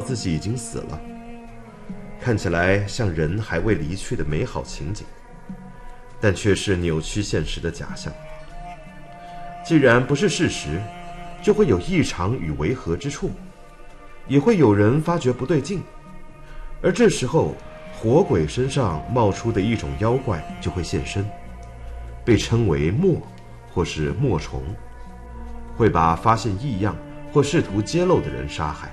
自己已经死了，看起来像人还未离去的美好情景，但却是扭曲现实的假象。既然不是事实，就会有异常与违和之处，也会有人发觉不对劲，而这时候火鬼身上冒出的一种妖怪就会现身，被称为墨或是墨虫，会把发现异样或试图揭露的人杀害。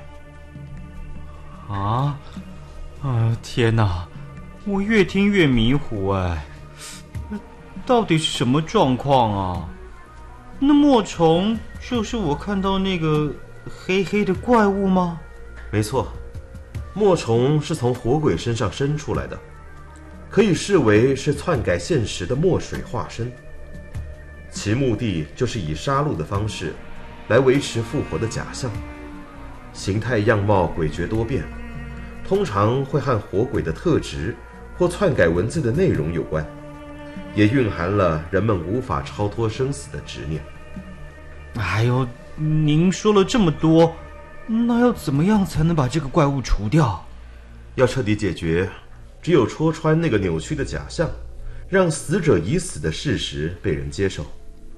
天哪，我越听越迷糊哎，到底是什么状况啊？那墨虫就是我看到那个黑黑的怪物吗？ 没错，墨虫是从火鬼身上生出来的，可以视为是篡改现实的墨水化身，其目的就是以杀戮的方式来维持复活的假象，形态样貌诡谲多变，通常会和火鬼的特质或篡改文字的内容有关，也蕴含了人们无法超脱生死的执念。 哎呦，您说了这么多，那要怎么样才能把这个怪物除掉？ 要彻底解决，只有戳穿那个扭曲的假象，让死者已死的事实被人接受。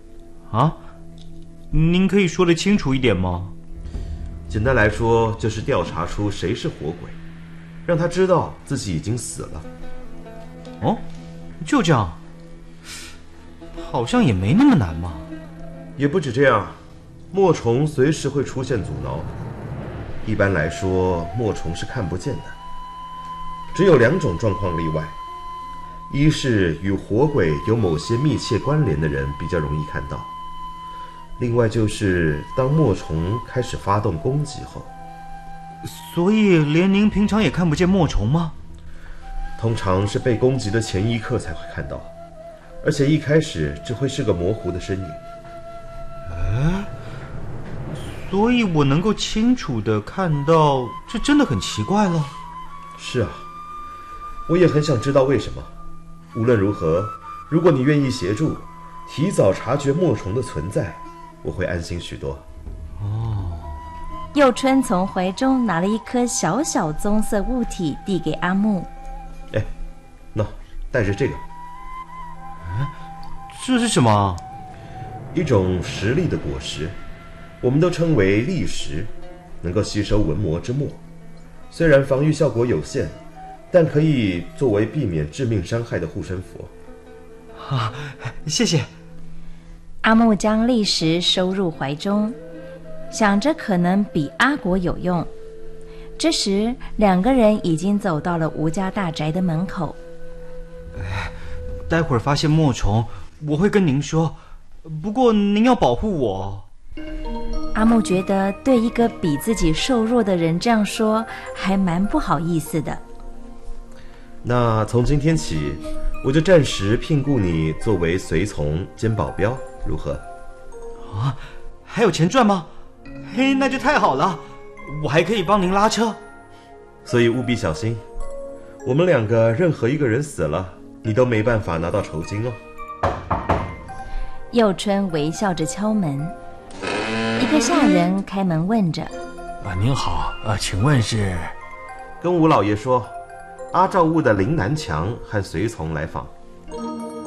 您可以说得清楚一点吗？ 简单来说，就是调查出谁是火鬼，让他知道自己已经死了。 就这样，好像也没那么难嘛。 也不止这样，墨虫随时会出现阻挠。一般来说，墨虫是看不见的，只有2种状况例外：一是与火鬼有某些密切关联的人比较容易看到，另外就是当墨虫开始发动攻击后。 所以连您平常也看不见墨虫吗？ 通常是被攻击的前一刻才会看到，而且一开始只会是个模糊的身影。 所以我能够清楚地看到，这真的很奇怪了。 是啊，我也很想知道为什么。无论如何，如果你愿意协助，提早察觉墨虫的存在，我会安心许多。 佑春从怀中拿了一颗小小棕色物体递给阿木。 带着这个。 这是什么？ 一种实力的果实，我们都称为砾石，能够吸收文魔之墨。虽然防御效果有限，但可以作为避免致命伤害的护身符。 谢谢。 阿木将砾石收入怀中，想着可能比阿果有用。这时2个人已经走到了吴家大宅的门口。 待会儿发现墨虫，我会跟您说，不过您要保护我。 阿木觉得对一个比自己瘦弱的人这样说，还蛮不好意思的。 那从今天起，我就暂时聘雇你作为随从兼保镖，如何？ 还有钱赚吗？那就太好了，我还可以帮您拉车。 所以务必小心，我们2个任何一个人死了，你都没办法拿到酬金哦。 佑春微笑着敲门，一个下人开门问着： 您好，请问是？ 跟吴老爷说，阿赵屋的林南强和随从来访。